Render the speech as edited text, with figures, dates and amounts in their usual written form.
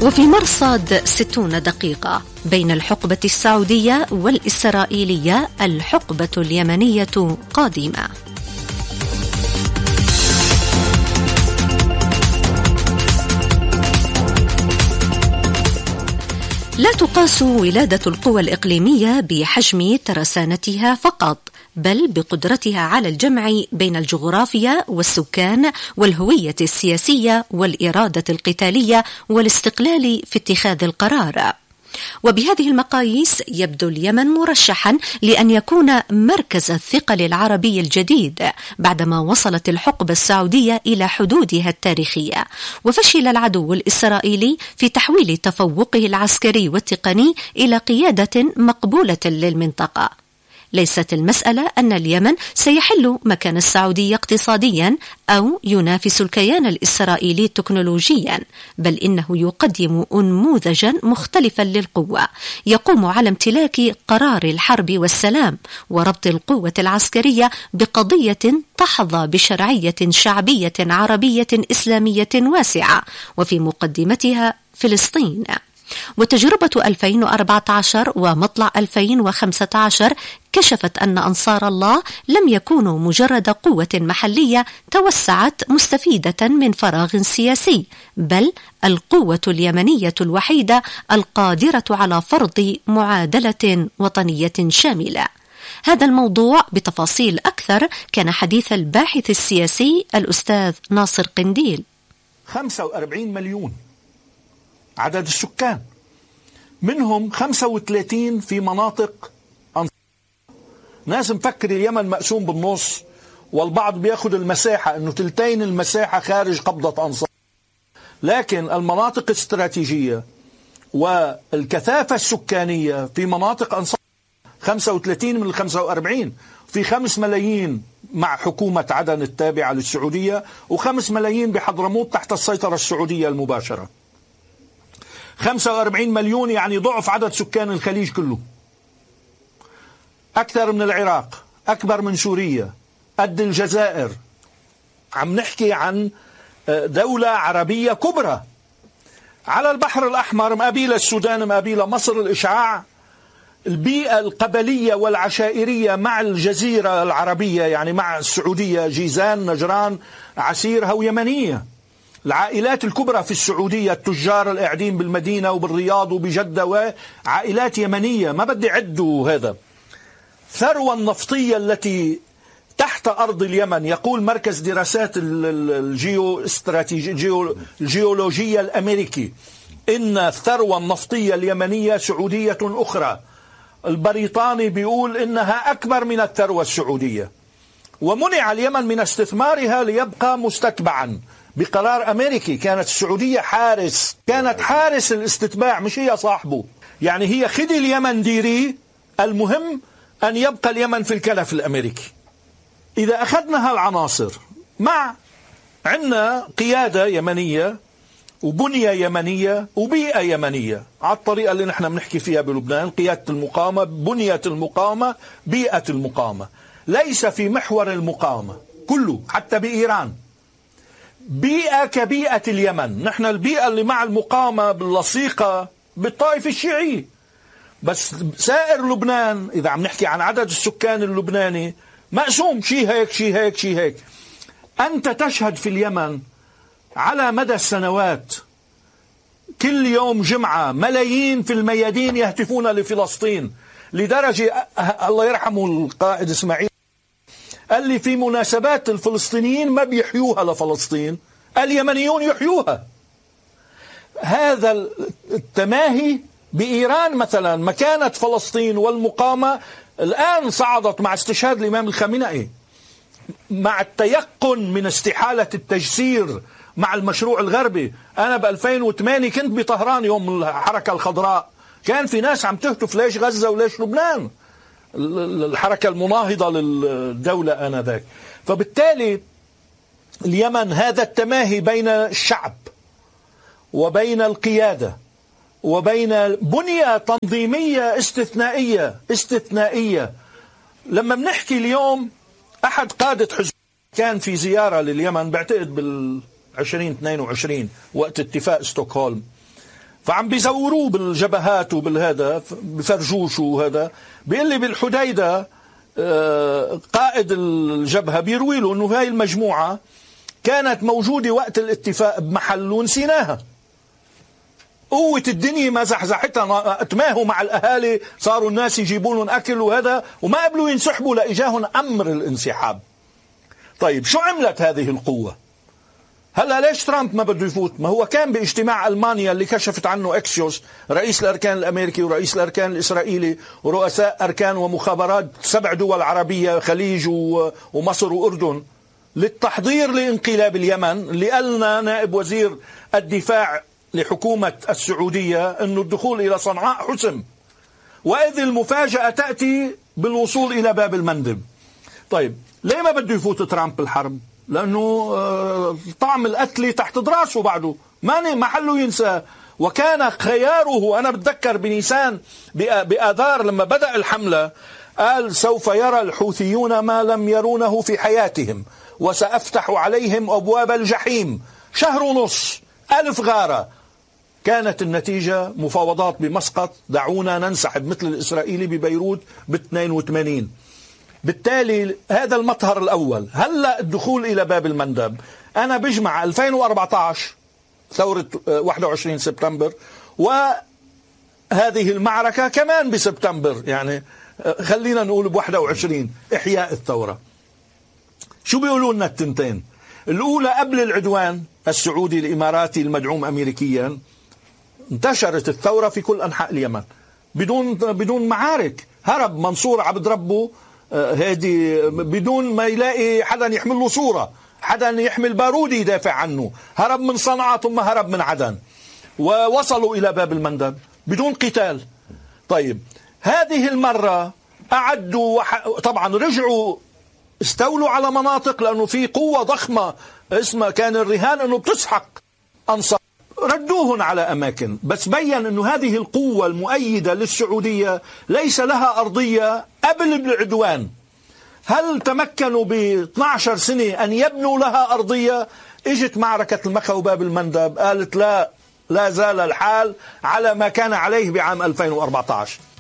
وفي مرصد 60 دقيقة بين الحقبة السعودية والإسرائيلية، الحقبة اليمنية قادمة. لا تقاس ولادة القوى الإقليمية بحجم ترسانتها فقط، بل بقدرتها على الجمع بين الجغرافيا والسكان والهوية السياسية والإرادة القتالية والاستقلال في اتخاذ القرار. وبهذه المقاييس يبدو اليمن مرشحا لأن يكون مركز الثقل العربي الجديد بعدما وصلت الحقبة السعودية إلى حدودها التاريخية، وفشل العدو الإسرائيلي في تحويل تفوقه العسكري والتقني إلى قيادة مقبولة للمنطقة. ليست المسألة أن اليمن سيحل مكان السعودية اقتصاديا أو ينافس الكيان الإسرائيلي تكنولوجيا، بل إنه يقدم نموذجا مختلفا للقوة يقوم على امتلاك قرار الحرب والسلام وربط القوة العسكرية بقضية تحظى بشرعية شعبية عربية إسلامية واسعة، وفي مقدمتها فلسطين. وتجربة 2014 ومطلع 2015 كشفت أن أنصار الله لم يكونوا مجرد قوة محلية توسعت مستفيدة من فراغ سياسي، بل القوة اليمنية الوحيدة القادرة على فرض معادلة وطنية شاملة. هذا الموضوع بتفاصيل أكثر كان حديث الباحث السياسي الأستاذ ناصر قنديل. 45 مليون عدد السكان، منهم 35 في مناطق أنصار. ناس مفكر اليمن مقسوم بالنص، والبعض بياخد المساحة انه تلتين المساحة خارج قبضة أنصار، لكن المناطق الاستراتيجية والكثافة السكانية في مناطق أنصار 35 من 45، في 5 ملايين مع حكومة عدن التابعة للسعودية، و5 ملايين بحضرموت تحت السيطرة السعودية المباشرة. 45 مليون يعني ضعف عدد سكان الخليج كله، أكثر من العراق، أكبر من سوريا، قد الجزائر. عم نحكي عن دولة عربية كبرى على البحر الأحمر، مقابلة السودان، مقابلة مصر. الإشعاع، البيئة القبلية والعشائرية مع الجزيرة العربية، يعني مع السعودية، جيزان، نجران، عسيرها ويمنية. العائلات الكبرى في السعودية، التجار القاعدين بالمدينة وبالرياض وبجدة، وعائلات يمنية ما بدي عدوا. هذا ثروة النفطية التي تحت أرض اليمن. يقول مركز دراسات الجيولوجية الأمريكي إن الثروة النفطية اليمنية سعودية أخرى. البريطاني بيقول إنها أكبر من الثروة السعودية، ومنع اليمن من استثمارها ليبقى مستتبعا بقرار أمريكي. كانت السعودية كانت حارس الاستتباع، مش هي صاحبه. يعني هي خدي اليمن ديري، المهم أن يبقى اليمن في الكلف الأمريكي. إذا أخذنا هالعناصر مع عندنا قيادة يمنية وبنية يمنية وبيئة يمنية، على الطريقة اللي نحن بنحكي فيها بلبنان، قيادة المقاومة، بنية المقاومة، بيئة المقاومة. ليس في محور المقاومة كله، حتى بإيران بيئة كبيئة اليمن. نحن البيئة اللي مع المقاومة باللصيقة بالطائفة الشيعية، بس سائر لبنان إذا عم نحكي عن عدد السكان اللبناني مقسوم، شيء هيك شيء هيك شيء هيك. أنت تشهد في اليمن على مدى السنوات كل يوم جمعة ملايين في الميادين يهتفون لفلسطين، لدرجة الله يرحمه القائد إسماعيل قال لي في مناسبات الفلسطينيين ما بيحيوها لفلسطين، اليمنيون يحيوها. هذا التماهي بإيران مثلا، مكانة فلسطين والمقاومة الآن صعدت مع استشهاد الإمام الخامنئي، مع التيقن من استحالة التجسير مع المشروع الغربي. أنا ب2008 كنت بطهران يوم الحركة الخضراء، كان في ناس عم تهتف ليش غزة وليش لبنان، الحركة المناهضة للدولة آنذاك. فبالتالي اليمن هذا التماهي بين الشعب وبين القيادة وبين بنية تنظيمية استثنائية. لما بنحكي اليوم، أحد قادة حزب كان في زيارة لليمن بعتقد بال2022 وقت اتفاق ستوكهولم، فعم بيزوروه بالجبهات وبالهذا بفرجوش وهذا. بيقول لي بالحديدة قائد الجبهة بيروي له انه هاي المجموعة كانت موجودة وقت الاتفاق بمحل ونسيناها. قوة الدنيا ما زحزحتها، اتماهوا مع الأهالي، صاروا الناس يجيبوا لهم أكل وهذا وما قبلوا ينسحبوا لإجاهم أمر الانسحاب. طيب شو عملت هذه القوة؟ هلا ليش ترامب ما بده يفوت؟ ما هو كان باجتماع ألمانيا اللي كشفت عنه اكسيوس، رئيس الأركان الأمريكي ورئيس الأركان الإسرائيلي ورؤساء أركان ومخابرات 7 دول عربية، خليج ومصر وأردن، للتحضير لانقلاب اليمن. اللي قالنا نائب وزير الدفاع لحكومة السعودية أنه الدخول إلى صنعاء حسم، وإذ المفاجأة تأتي بالوصول إلى باب المندب. طيب ليه ما بده يفوت ترامب الحرب؟ لأنه طعم القتل تحت دراسه بعده، ما محله ينسى. وكان خياره، أنا بتذكر بنيسان بآذار لما بدأ الحملة قال سوف يرى الحوثيون ما لم يرونه في حياتهم وسأفتح عليهم أبواب الجحيم. 1.5 شهر 1000 غارة. كانت النتيجة مفاوضات بمسقط، دعونا ننسحب مثل الإسرائيلي ببيروت ب82. بالتالي هذا المطهر الأول. هلأ الدخول إلى باب المندب، أنا بجمع 2014 ثورة 21 سبتمبر وهذه المعركة كمان بسبتمبر، يعني خلينا نقول ب21 إحياء الثورة. شو بيقولوا لنا التنتين؟ الأولى قبل العدوان السعودي الإماراتي المدعوم أمريكيا انتشرت الثورة في كل أنحاء اليمن بدون معارك. هرب منصور عبد ربه هادي بدون ما يلاقي حدا يحمل له صورة، حدا يحمل بارود يدافع عنه. هرب من صنعاء ثم هرب من عدن ووصلوا إلى باب المندب بدون قتال. طيب هذه المرة أعدوا طبعا رجعوا استولوا على مناطق، لأنه في قوة ضخمة اسمها كان الرهان أنه بتسحق أنصار، ردوهن على أماكن. بس بيّن أنه هذه القوة المؤيدة للسعودية ليس لها أرضية قبل العدوان. هل تمكنوا ب12 سنة أن يبنوا لها أرضية؟ اجت معركة المخا وباب المندب قالت لا زال الحال على ما كان عليه بعام 2014.